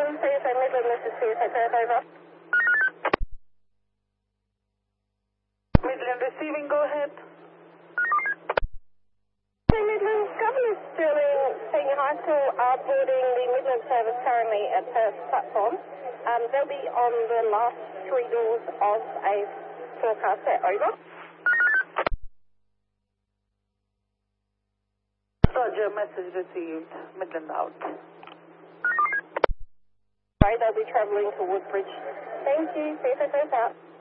CSA Midland, this is CSA Perth, over. Midland receiving, go ahead. CSA Midland, Governor Stirling Senior High School are boarding the Midland service currently at Perth platform. They'll be on the last 3 doors of a forecast set, over. Roger, message received. Midland out. Sorry, they'll be travelling to Woodbridge. Thank you, CSA Perth out.